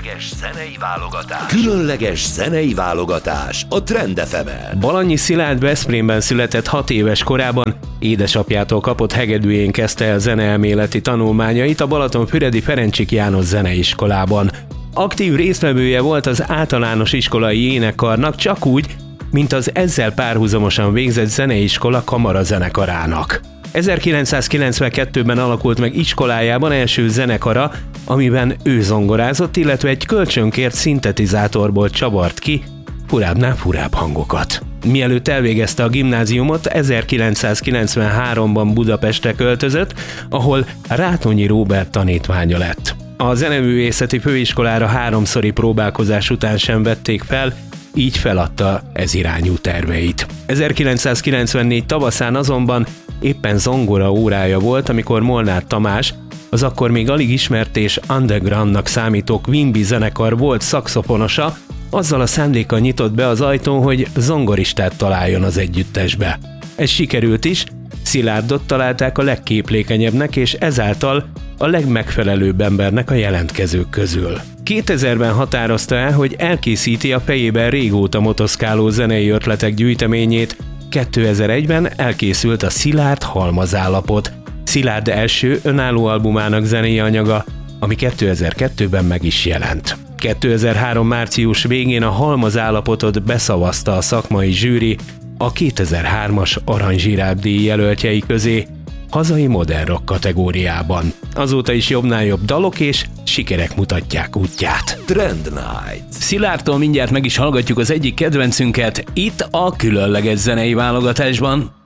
Különleges zenei válogatás a Trend FM-en. Balanyi Szilárd Veszprémben született 6 éves korában, édesapjától kapott hegedűjén kezdte el zeneelméleti tanulmányait a Balatonfüredi Ferencsik János Zeneiskolában. Aktív résztvevője volt az általános iskolai énekkarnak, csak úgy, mint az ezzel párhuzamosan végzett zeneiskola kamarazenekarának. 1992-ben alakult meg iskolájában első zenekara, amiben ő zongorázott, illetve egy kölcsönkért szintetizátorból csavart ki furábbnál furább hangokat. Mielőtt elvégezte a gimnáziumot, 1993-ban Budapestre költözött, ahol Rátonyi Róbert tanítványa lett. A Zeneművészeti Főiskolára 3-szori próbálkozás után sem vették fel, így feladta ez irányú terveit. 1994 tavaszán azonban éppen zongora órája volt, amikor Molnár Tamás, az akkor még alig ismert és undergroundnak számító Quimby zenekar volt szaxofonosa, azzal a szándékkal nyitott be az ajtón, hogy zongoristát találjon az együttesbe. Ez sikerült is, Szilárdot találták a legképlékenyebbnek és ezáltal a legmegfelelőbb embernek a jelentkezők közül. 2000-ben határozta el, hogy elkészíti a fejében régóta motoszkáló zenei ötletek gyűjteményét. 2001-ben elkészült a Szilárd halmazállapot, Szilárd első önálló albumának zenei anyaga, ami 2002-ben meg is jelent. 2003. március végén a halmazállapotot beszavazta a szakmai zsűri a 2003-as Arany Zsiráf-díj jelöltjei közé, hazai modern rock kategóriában. Azóta is jobbnál jobb dalok és sikerek mutatják útját. Trend Night. Szilárdtól mindjárt meg is hallgatjuk az egyik kedvencünket itt a különleges zenei válogatásban.